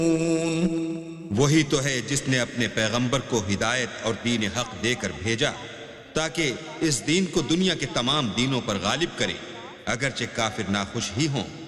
वही तो है जिसने अपने पैगंबर को हिदायत और दीन हक देकर भेजा ताकि इस दीन को दुनिया के तमाम दीनों पर गालिब करे, अगरचे काफिर नाखुश ही हों।